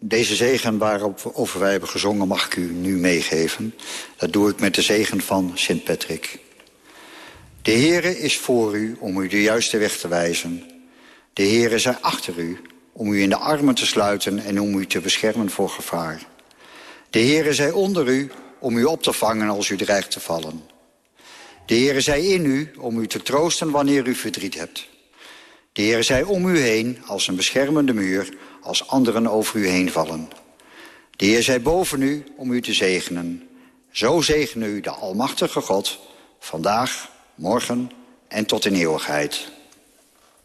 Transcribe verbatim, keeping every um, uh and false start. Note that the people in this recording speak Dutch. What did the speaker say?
Deze zegen waarover wij hebben gezongen mag ik u nu meegeven. Dat doe ik met de zegen van Sint Patrick. De Heere is voor u om u de juiste weg te wijzen. De Heere zij achter u om u in de armen te sluiten en om u te beschermen voor gevaar. De Heere zij onder u om u op te vangen als u dreigt te vallen. De Heere zij in u om u te troosten wanneer u verdriet hebt. De Heere zij om u heen als een beschermende muur als anderen over u heen vallen. De Heer zij boven u om u te zegenen. Zo zegene u de Almachtige God, vandaag, morgen en tot in eeuwigheid.